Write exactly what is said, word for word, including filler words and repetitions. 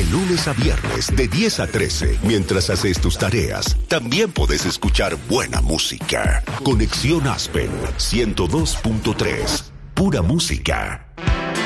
De lunes a viernes, de diez a trece, mientras haces tus tareas, también podés escuchar buena música. Conexión Aspen, ciento dos punto tres. Pura música.